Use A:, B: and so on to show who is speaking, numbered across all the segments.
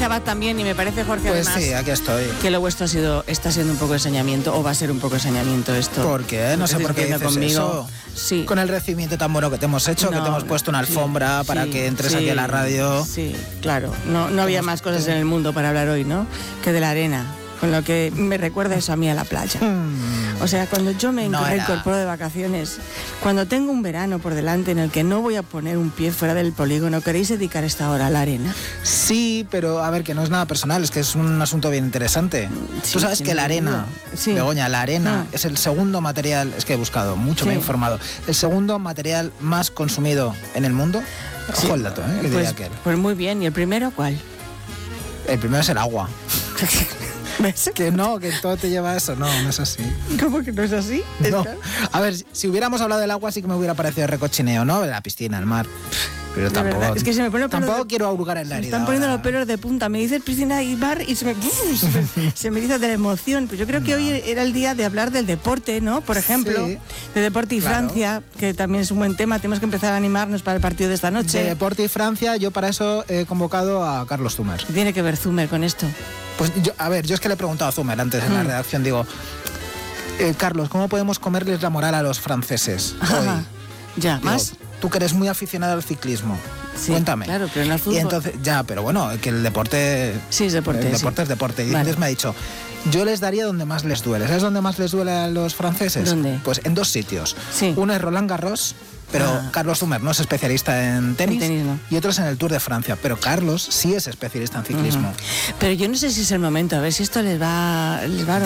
A: parece Abad también y me parece Jorge
B: Pues
A: además.
B: sí, aquí estoy.
A: Que lo vuestro está siendo un poco de saneamiento, o va a ser un poco de saneamiento esto.
B: ¿Por qué? No sé por qué dices
A: conmigo.
B: eso.
A: Sí.
B: Con el recibimiento tan bueno que te hemos hecho, que te hemos puesto una alfombra para que entres aquí a la radio.
A: Sí, claro. No había más cosas en el mundo para hablar hoy, ¿no? Que de la arena. Con lo que me recuerda eso a mí a la playa. O sea, cuando yo me incorporo de vacaciones, cuando tengo un verano por delante en el que no voy a poner un pie fuera del polígono, ¿queréis dedicar esta hora a la arena?
B: Sí, pero a ver, que no es nada personal, es que es un asunto bien interesante. Tú sabes que la arena, Begoña, la arena es el segundo material, es que he buscado mucho, me he informado, el segundo material más consumido en el mundo. Ojo el dato, que diría aquel.
A: Pues muy bien, ¿y el primero cuál?
B: El primero es el agua.
A: ¿Ves?
B: Que no, que todo te lleva a eso. No es así.
A: ¿Cómo que no es así?
B: No. A ver, si hubiéramos hablado del agua sí que me hubiera parecido recochineo, ¿no? La piscina, el mar. Pero tampoco,
A: es que se me pone
B: tampoco quiero ahurgar en la herida.
A: Me están poniendo los pelos de punta. Me dices piscina y bar y se me dice de la emoción. Pues yo creo que hoy era el día de hablar del deporte, ¿no? Por ejemplo, de deporte y Francia, que también es un buen tema. Tenemos que empezar a animarnos para el partido de esta noche.
B: De deporte y Francia, yo para eso he convocado a Carlos Zumer.
A: ¿Qué tiene que ver Zumer con esto?
B: Pues yo es que le he preguntado a Zumer antes en la redacción, digo, Carlos, ¿cómo podemos comerles la moral a los franceses hoy?
A: Ya, digo, ¿más?
B: Tú que eres muy aficionado al ciclismo, cuéntame.
A: Claro, pero en el fútbol...
B: Y entonces, pero bueno, que el deporte...
A: Sí, es deporte.
B: El deporte es deporte. Y entonces me ha dicho, yo les daría donde más les duele. ¿Sabes dónde más les duele a los franceses?
A: ¿Dónde?
B: Pues en dos sitios.
A: Sí.
B: Uno es Roland Garros, pero Carlos Zumer no es especialista en tenis,
A: no.
B: Y otro es en el Tour de Francia, pero Carlos sí es especialista en ciclismo.
A: Pero yo no sé si es el momento, a ver si esto les va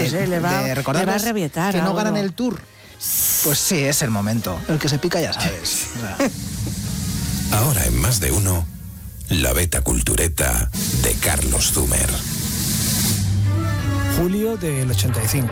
A: a revietar.
B: Que no ganan el Tour. Pues sí, es el momento. El que se pica ya sabes.
C: Ahora en Más de Uno, la beta cultureta de Carlos Zumer.
D: Julio del 85.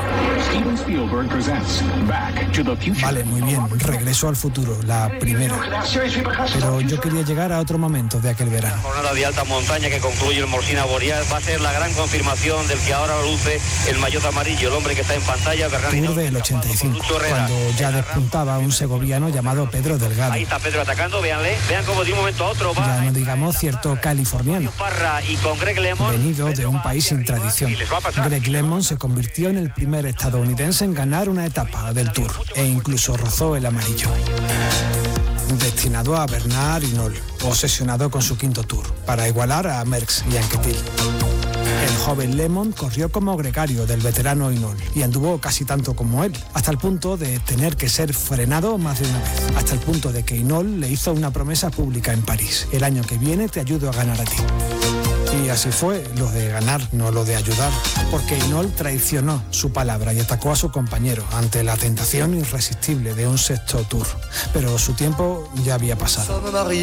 D: Vale, muy bien. Regreso al futuro, la primera. Pero yo quería llegar a otro momento de aquel verano.
E: Jornada de alta montaña que concluye el Morsina Boreal va a ser la gran confirmación del que ahora luce el maillot amarillo, el hombre que está en pantalla.
D: Tour del 85, cuando ya despuntaba un segoviano llamado Pedro Delgado.
E: Ahí está Pedro atacando, vean cómo de un momento a otro va.
D: Ya no digamos cierto californiano,
E: y con Greg LeMond,
D: venido de un país sin tradición. Greg LeMond se convirtió en el primer estadounidense en ganar una etapa del Tour e incluso rozó el amarillo. Destinado a Bernard Hinault, obsesionado con su quinto Tour, para igualar a Merckx y Anquetil. El joven LeMond corrió como gregario del veterano Hinault y anduvo casi tanto como él, hasta el punto de tener que ser frenado más de una vez, hasta el punto de que Hinault le hizo una promesa pública en París: el año que viene te ayudo a ganar a ti. Y así fue, lo de ganar, no lo de ayudar, porque Hinault traicionó su palabra y atacó a su compañero ante la tentación irresistible de un sexto Tour. Pero su tiempo ya había pasado.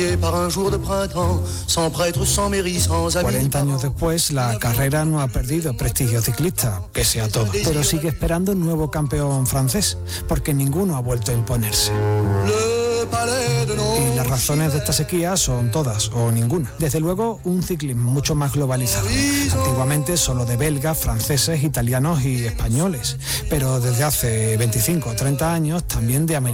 D: 40 años después, la carrera no ha perdido prestigio ciclista, pese a todo, pero sigue esperando un nuevo campeón francés, porque ninguno ha vuelto a imponerse. Y las razones de esta sequía son todas o ninguna. Desde luego, un ciclismo mucho más globalizado. Antiguamente solo de belgas, franceses, italianos y españoles, pero desde hace 25 o 30 años también de americanos.